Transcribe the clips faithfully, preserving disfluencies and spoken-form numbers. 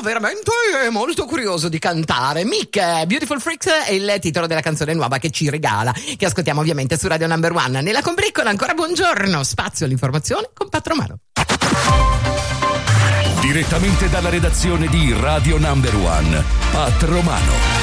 veramente molto curioso di cantare. Mick, Beautiful Freaks è il titolo della canzone nuova che ci regala, che ascoltiamo ovviamente su Radio Number One. Nella combriccola ancora buongiorno, spazio all'informazione con Pat Romano. Direttamente dalla redazione di Radio Number One, Pat Romano.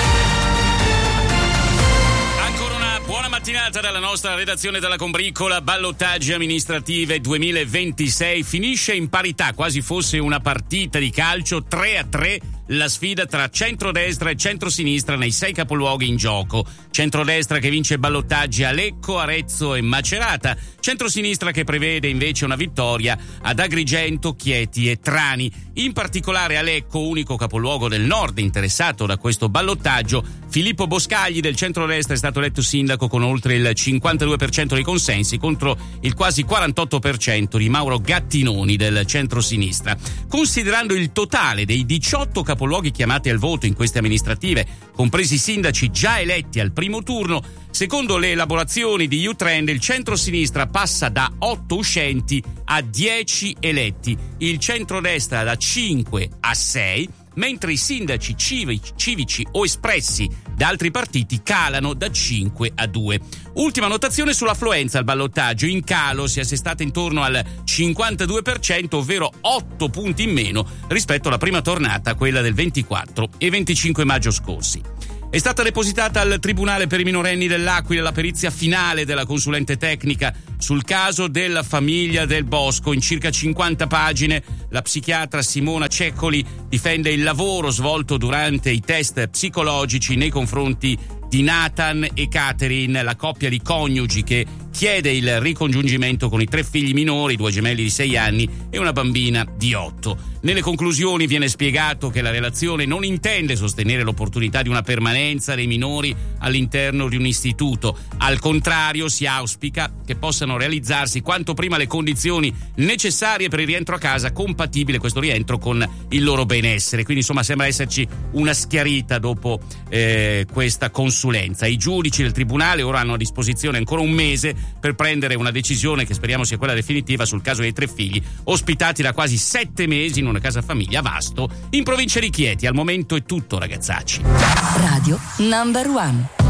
Buona mattinata dalla nostra redazione della combriccola. Ballottaggi amministrative duemilaventisei, finisce in parità, quasi fosse una partita di calcio, tre a tre la sfida tra centrodestra e centrosinistra nei sei capoluoghi in gioco. Centrodestra che vince ballottaggi a Lecco, Arezzo e Macerata, centrosinistra che prevede invece una vittoria ad Agrigento, Chieti e Trani. In particolare a Lecco, unico capoluogo del nord interessato da questo ballottaggio, Filippo Boscagli del centrodestra è stato eletto sindaco con oltre il cinquantadue per cento dei consensi contro il quasi quarantotto per cento di Mauro Gattinoni del centrosinistra. Considerando il totale dei diciotto capoluoghi chiamati al voto in queste amministrative, compresi i sindaci già eletti al primo turno, secondo le elaborazioni di U-Trend il centrosinistra passa da otto uscenti a dieci eletti, il centrodestra da cinque a sei, mentre i sindaci civici, civici o espressi da altri partiti calano da cinque a due. Ultima notazione sull'affluenza al ballottaggio: in calo, si è assestata intorno al cinquantadue per cento, ovvero otto punti in meno rispetto alla prima tornata, quella del ventiquattro e venticinque maggio scorsi. È stata depositata al Tribunale per i minorenni dell'Aquila la perizia finale della consulente tecnica sul caso della famiglia Del Bosco. In circa cinquanta pagine la psichiatra Simona Ceccoli difende il lavoro svolto durante i test psicologici nei confronti di Nathan e Catherine, la coppia di coniugi che chiede il ricongiungimento con i tre figli minori, due gemelli di sei anni e una bambina di otto. Nelle conclusioni viene spiegato che la relazione non intende sostenere l'opportunità di una permanenza dei minori all'interno di un istituto. Al contrario, si auspica che possano realizzarsi quanto prima le condizioni necessarie per il rientro a casa, compatibile questo rientro con il loro benessere. Quindi insomma sembra esserci una schiarita dopo eh, questa consulenza. I giudici del tribunale ora hanno a disposizione ancora un mese per prendere una decisione che speriamo sia quella definitiva sul caso dei tre figli ospitati da quasi sette mesi in una casa famiglia a Vasto in provincia di Chieti. Al momento è tutto, ragazzacci. Radio Number One.